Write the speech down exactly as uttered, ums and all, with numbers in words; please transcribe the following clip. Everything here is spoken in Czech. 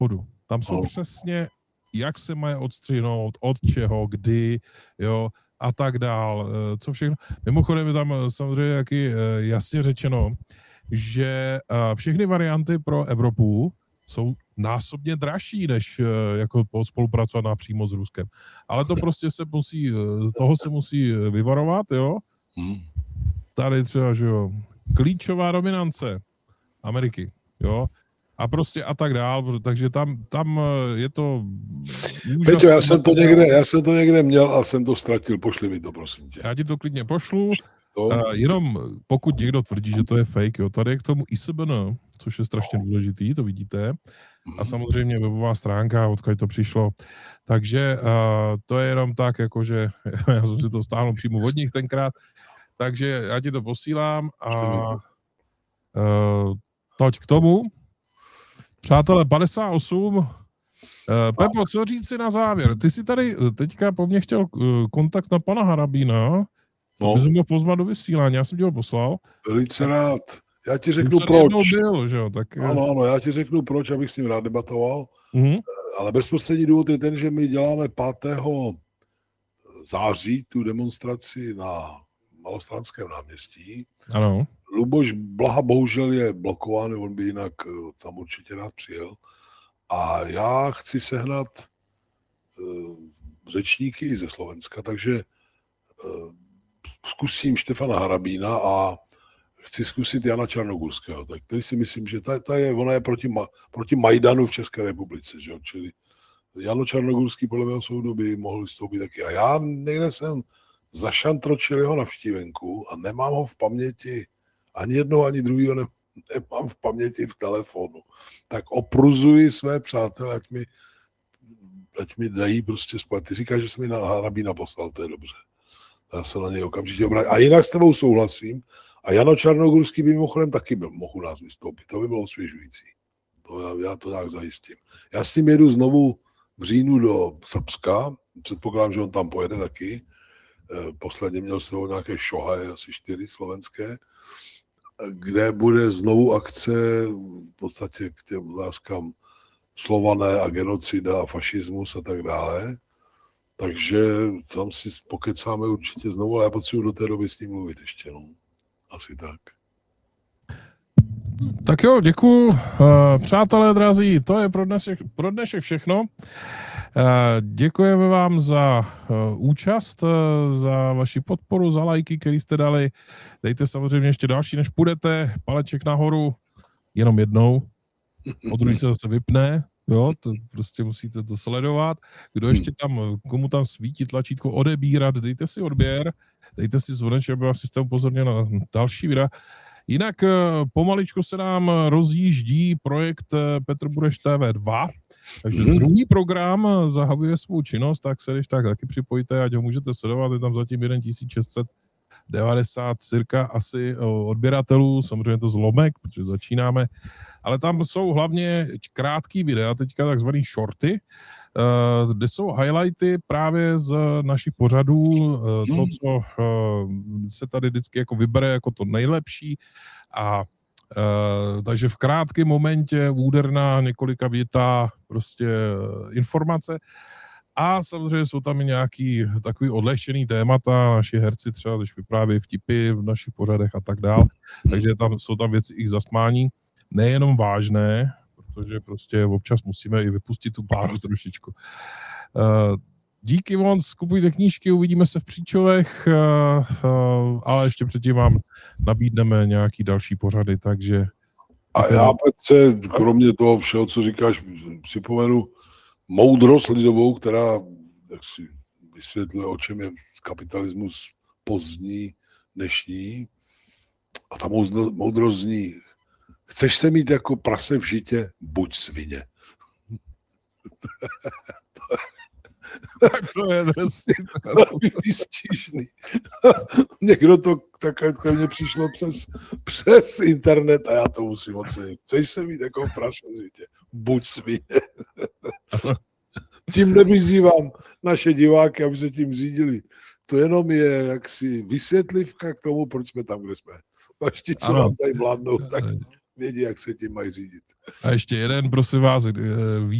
vodu. Tam jsou No. přesně, jak se mají odstřihnout, od čeho, kdy, jo, a tak dál, co všechno. Mimochodem je tam samozřejmě taky jasně řečeno, že všechny varianty pro Evropu jsou násobně dražší, než jako spolupracovat napřímo s Ruskem. Ale to prostě se musí, toho se musí vyvarovat, jo. Tady třeba, že jo, klíčová dominance Ameriky, jo. A prostě a tak dál, takže tam, tam je to... Peťo, já jsem to někde, já jsem to někde měl a jsem to ztratil, pošli mi to, prosím tě. Já ti to klidně pošlu, to? Uh, jenom pokud někdo tvrdí, že to je fake, jo, tady je k tomu I S B N, což je strašně důležitý, to vidíte, a samozřejmě webová stránka, odkud to přišlo, takže uh, to je jenom tak, jakože já jsem si to stáhnul přímo od nich tenkrát, takže já ti to posílám a uh, toť k tomu. Přátelé, padesát osm. Uh, Pepo, co říct si na závěr? Ty jsi tady teďka po mně chtěl uh, kontakt na pana Harabína, no. Aby jsem ho pozval do vysílání, já jsem ti ho poslal. Velice rád. Já ti řeknu proč. Byl, že jo, tak... Ano, ano, já ti řeknu proč, abych s ním rád debatoval. Mm-hmm. Ale bezprostřední důvod je ten, že my děláme pátého září tu demonstraci na Malostranském náměstí. Ano. Luboš Blaha bohužel je blokován, on by jinak tam určitě rád přijel. A já chci sehnat uh, řečníky ze Slovenska, takže uh, zkusím Štefana Harabína a chci zkusit Jana Čarnogurského, tak který si myslím, že ta, ta je, ona je proti, proti Majdanu v České republice, že? Čili Jano Čarnogurský podle mého soudu by mohl vystoupit taky. A já někde jsem zašantročil jeho navštívenku a nemám ho v paměti, ani jednoho, ani druhého ne, nemám v paměti v telefonu. Tak opruzuji své přátelé, ať mi, ať mi dají prostě spojit. Ty říkáš, že jsi mi na Harabína poslal, to je dobře. Já se na něj okamžitě obrátím. A jinak s tebou souhlasím. A Jano Čarnogurský by mimochodem taky byl, mohl u nás vystoupit. To by bylo osvěžující. To já, já to nějak zajistím. Já s tím jedu znovu v říjnu do Srbska. Předpokládám, že on tam pojede taky. Posledně měl s sebou nějaké šohaje, asi čtyři slovenské, kde bude znovu akce v podstatě k těm otázkám Slované a genocida a fašismus a tak dále. Takže tam si pokecáme určitě znovu, ale já potřebuji do té doby s ním mluvit ještě, no. Asi tak. Tak jo, děkuju. Přátelé drazí, to je pro dnešek, pro dnešek všechno. Děkujeme vám za účast, za vaši podporu, za lajky, který jste dali. Dejte samozřejmě ještě další, než půjdete. Paleček nahoru jenom jednou. Od druhý se zase vypne. Jo, to prostě musíte to sledovat. Kdo ještě tam, komu tam svítí tlačítko odebírat, dejte si odběr, dejte si zvoneček, aby vás systém upozornil na další videa. Jinak pomaličku se nám rozjíždí projekt Petr Bureš T V dva, takže mm-hmm. druhý program zahajuje svou činnost, tak se když tak taky připojte, ať ho můžete sledovat, je tam zatím tisíc šest set devadesát cirka asi odběratelů, samozřejmě to zlomek, protože začínáme, ale tam jsou hlavně krátký videa, teďka takzvaný shorty, kde jsou highlighty právě z našich pořadů, to, co se tady vždycky jako vybere jako to nejlepší a takže v krátkém momentě úderná několika větá prostě informace. A samozřejmě jsou tam i nějaký takový odlehčený témata, naši herci třeba, když vyprávějí vtipy v našich pořadech a tak dál, takže tam jsou tam věci i k zasmání, nejenom vážné, protože prostě občas musíme i vypustit tu páru trošičku. Díky moc, kupujte knížky, uvidíme se v Příčovech, ale ještě předtím vám nabídneme nějaký další pořady, takže... A já, Petře, kromě toho všeho, co říkáš, připomenu moudrost lidovou, která jak si vysvětluje, o čem je kapitalismus pozdní, dnešní. A ta moudrost zní, chceš se mít jako prase v žitě, buď svině. Tak to je drsný. Výstižný. Někdo to takhle mě přišlo přes, přes internet a já to musím ocenit. Chceš se mít jako prase v žitě, buď svině. Tím nevyzývám naše diváky, aby se tím řídili. To jenom je jaksi vysvětlivka k tomu, proč jsme tam, kde jsme. Až ti, co ano. Nám tady vládnou, tak vědí, jak se tím mají řídit. A ještě jeden, prosím vás,